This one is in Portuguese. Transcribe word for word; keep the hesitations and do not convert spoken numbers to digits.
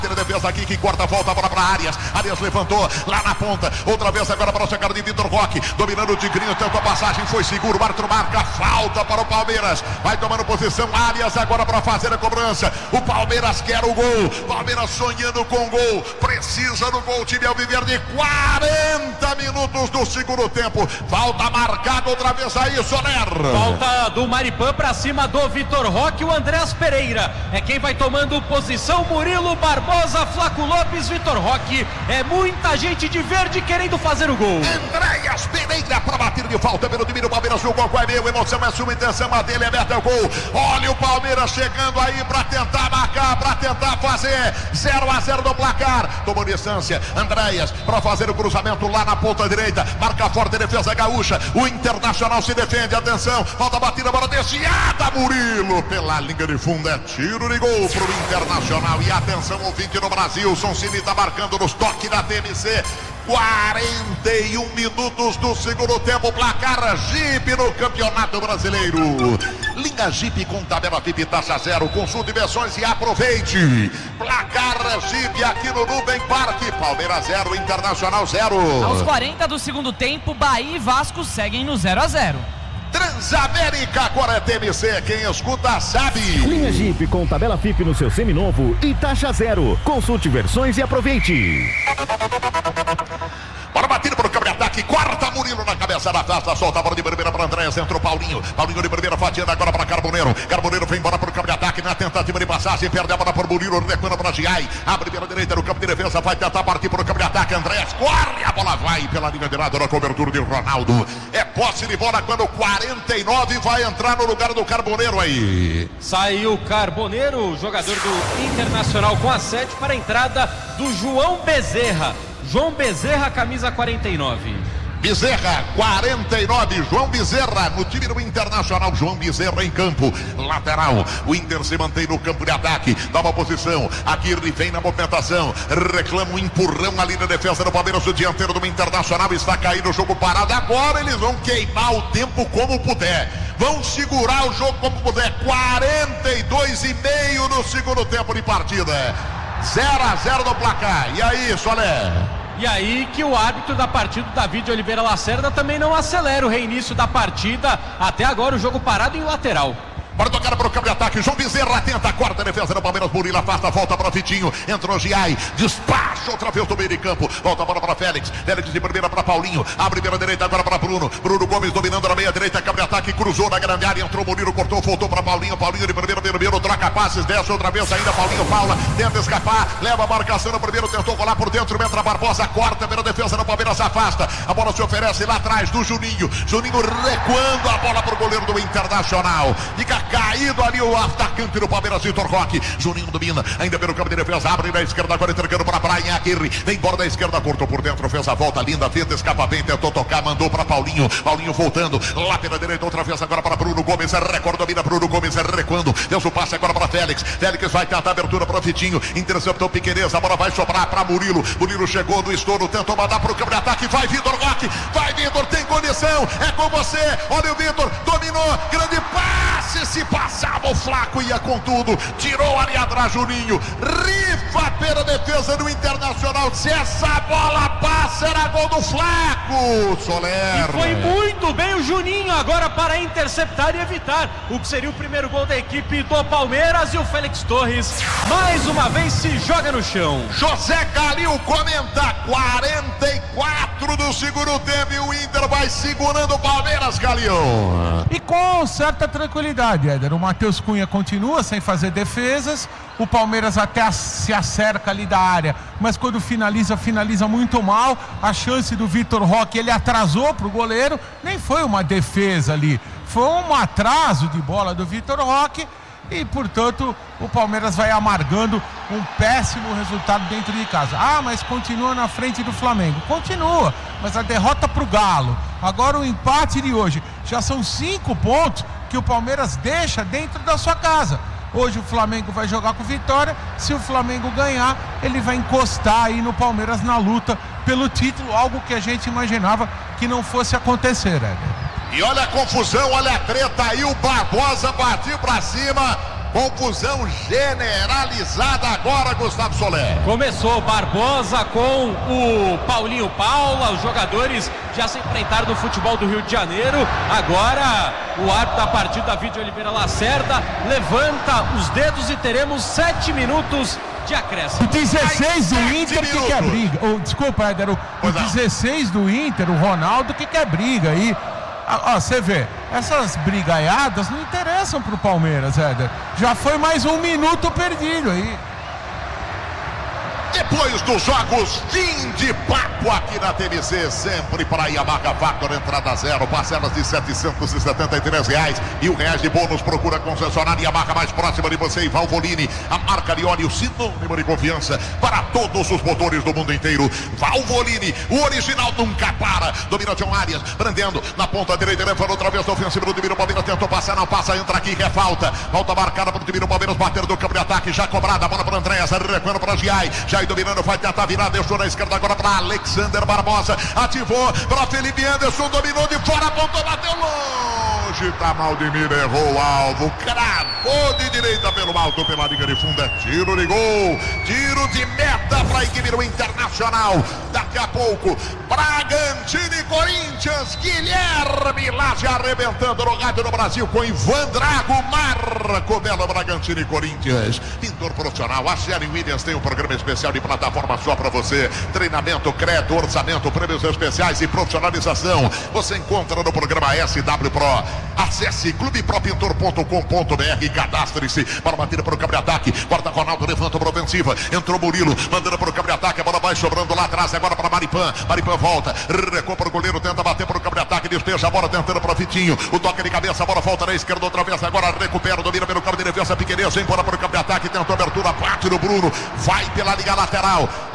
Tem a defesa aqui que corta a volta, bola para Arias. Arias levantou lá na ponta. Outra vez agora para o chegada de Vitor Roque. Dominando o Tigrinho, tentou a passagem, foi seguro. O árbitro marca falta para o Palmeiras. Vai tomando posição Arias agora para fazer a cobrança. O Palmeiras quer o gol. Palmeiras sonhando com o gol. Precisa do gol. O time Alviverde, quarenta minutos do segundo tempo. Falta marcada outra vez aí, Soler. Falta do Maripan para cima do Vitor Roque. O Andréas Pereira é quem vai tomando posição. Murilo Barbosa, Flaco Lopes, Vitor Roque. É muita gente de verde querendo fazer o gol. Andréas Pereira para bater de falta pelo time do Palmeiras. O gol é meu, emoção é sua, intenção a dele é meta o gol. Olha o Palmeiras chegando aí para tentar marcar, para tentar fazer zero a zero no placar. Tomou distância, Andréas para fazer o cruzamento lá na ponta direita. Marca forte a defesa gaúcha. O Internacional se defende, atenção. Falta a batida, bola desviada. Murilo pela linha de fundo, é tiro de gol para o Internacional. E atenção, ouvinte no Brasil, Son Cine está marcando nos toques da T M C. quarenta e um minutos do segundo tempo, placar Jeep no Campeonato Brasileiro. Linha Jeep com tabela V I P taxa zero, consulte versões e aproveite. Placar Jeep aqui no Nubem Parque, Palmeiras zero, Internacional zero. Aos quarenta do segundo tempo, Bahia e Vasco seguem no zero a zero. Transamérica, agora é T M C, quem escuta sabe. Linha Jeep com tabela F I P no seu seminovo e taxa zero. Consulte versões e aproveite. Bora batida para o câmbio de ataque, corta Murilo na cabeça da festa, solta a bola de primeira para Andréas, entrou Paulinho, Paulinho de primeira fatiando agora para Carboneiro, Carboneiro vem embora para o câmbio de ataque, na tentativa de passagem, perde a bola por Murilo, recuando para Giai, abre pela direita no campo de defesa, vai tentar partir para o câmbio de ataque, Andréas, corre, a bola vai pela linha de lado na cobertura de Ronaldo, é posse de bola quando quarenta e nove vai entrar no lugar do Carboneiro aí. Saiu Carboneiro, jogador do Internacional com a sete para a entrada do João Bezerra. João Bezerra, camisa quarenta e nove. Bezerra, quarenta e nove, João Bezerra no time do Internacional, João Bezerra em campo, lateral, o Inter se mantém no campo de ataque, dá uma posição, Aguirre vem na movimentação, reclama um empurrão ali na defesa do Palmeiras, o dianteiro do Internacional está caindo, o jogo parado, agora eles vão queimar o tempo como puder, vão segurar o jogo como puder, quarenta e dois e meio no segundo tempo de partida, zero a zero no placar, e aí, Soler? E aí que o árbitro da partida, David Oliveira Lacerda, também não acelera o reinício da partida. Até agora o jogo parado em lateral. Bora tocar para o campo de ataque, João Bezerra tenta, corta a defesa do Palmeiras, Murilo afasta, volta para Vitinho, entrou Giai, despacha outra vez do meio de campo, volta a bola para Félix, Félix de primeira para Paulinho, abre pela direita agora para Bruno, Bruno Gomes dominando na meia direita, campo de ataque, cruzou na grande área, entrou Murilo, cortou, voltou para Paulinho, Paulinho de primeiro, primeiro, troca passes, desce outra vez ainda, Paulinho, Paula, tenta escapar, leva a marcação no primeiro, tentou colar por dentro, entra Barbosa, corta pela defesa do Palmeiras, afasta, a bola se oferece lá atrás do Juninho, Juninho recuando a bola para o goleiro do Internacional, fica caído ali o atacante do Palmeiras, Vitor Roque. Juninho domina, ainda pelo campo de defesa, abre na esquerda, agora entregando para a praia, Aguirre, vem embora da esquerda, cortou por dentro, fez a volta linda, tenta escapa bem, tentou tocar, mandou para Paulinho, Paulinho voltando, lá pela direita, outra vez agora para Bruno Gomes, recorde, domina Bruno Gomes, recuando, deu o passe agora para Félix, Félix vai tentar a abertura para Vitinho, interceptou Piquerez, a bola vai sobrar para Murilo, Murilo chegou no estouro, tentou mandar para o campo de ataque, vai Vitor Roque, vai Vitor, tem condição, é com você, olha o Vitor, dominou, grande passe, se passava o Flaco, ia com tudo, tirou ali atrás Juninho, rifa pela defesa do Internacional, se essa bola passa era gol do Flaco, Soler. E foi muito bem o Juninho agora para interceptar e evitar o que seria o primeiro gol da equipe do Palmeiras, e o Félix Torres mais uma vez se joga no chão. José Calil comenta, quarenta e quatro do segundo tempo e o Inter vai segurando o Palmeiras, Calil. E com certa tranquilidade, Éder, o Matheus Cunha continua sem fazer defesas, o Palmeiras até se acerca ali da área, mas quando finaliza, finaliza muito mal, a chance do Vitor Roque, ele atrasou para o goleiro, nem foi uma defesa ali, foi um atraso de bola do Vitor Roque, e portanto o Palmeiras vai amargando um péssimo resultado dentro de casa. Ah, mas continua na frente do Flamengo, continua, mas a derrota para o Galo, agora o empate de hoje, já são cinco pontos que o Palmeiras deixa dentro da sua casa. Hoje o Flamengo vai jogar com vitória, se o Flamengo ganhar, ele vai encostar aí no Palmeiras na luta pelo título, algo que a gente imaginava que não fosse acontecer, Éder. E olha a confusão, olha a treta aí, o Barbosa partiu pra cima, Confusão generalizada agora, Gustavo Soler. Começou Barbosa com o Paulinho Paula. Os jogadores já se enfrentaram no futebol do Rio de Janeiro. Agora o árbitro da partida, David Oliveira Lacerda, levanta os dedos e teremos sete minutos de acréscimo. O dezesseis do Inter que quer briga. Oh, desculpa, Éder. O, o dezesseis do Inter, o Ronaldo que quer briga aí. Ó, você vê, essas brigaiadas não interessam pro Palmeiras, Éder. Já foi mais um minuto perdido aí. Depois dos jogos, fim de papo aqui na T V C, sempre para Yamaha Factor, entrada zero, parcelas de setecentos e setenta e três reais, mil reais de bônus. Procura concessionária Yamaha mais próxima de você e Valvoline, a marca de óleo sinônimo de confiança para todos os motores do mundo inteiro. Valvoline, o original nunca para. Domina John Arias, prendendo na ponta direita, levando outra vez do ofensivo do time do Palmeiras, tentou passar, não passa, entra aqui, que é falta. Volta marcada para o time do Palmeiras, bater do campo de ataque, já cobrada, a bola para Andréas, recuando para Giai, já dominando, vai tentar virar, deixou na esquerda agora para Alexander Barbosa, ativou para Felipe Anderson, dominou de fora, apontou, bateu longe, Tamaldemir errou o alvo, cravou de direita pelo alto, pela linha de fundo, é tiro de gol, tiro de meta para a equipe do Internacional. Daqui a pouco, Bragantino e Corinthians, Guilherme Lage arrebentando no rádio do Brasil com Ivan Drago, Marco Belo, Bragantino e Corinthians. Pintor profissional, a Sherry Williams tem um programa especial de plataforma só para você. Treinamento, crédito, orçamento, prêmios especiais e profissionalização. Você encontra no programa S W Pro. Acesse clube pro pintor ponto com ponto br e cadastre-se para bater para o campo de ataque. Guarda Ronaldo, levanta para a ofensiva. Entrou Murilo, mandando para o campo de ataque. A bola vai sobrando lá atrás, agora para Maripan. Maripan volta, recua para o goleiro, tenta bater para o campo de ataque. Despeja a bola, tentando para o Vitinho. O toque de cabeça, a bola volta na esquerda outra vez. Agora recupera, domina pelo campo de defesa. Pequenez, embora para o campo de ataque. Tentou abertura, bate no Bruno. Vai pela liga lateral.